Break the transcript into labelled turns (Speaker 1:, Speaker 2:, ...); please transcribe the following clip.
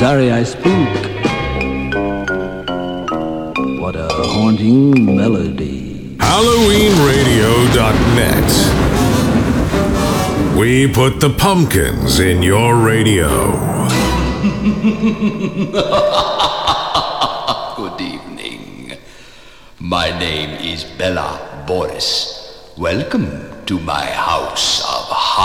Speaker 1: sorry I spook. What a haunting melody.
Speaker 2: HalloweenRadio.net. We put the pumpkins in your radio.
Speaker 3: Good evening. My name is Bella Boris. Welcome to my house of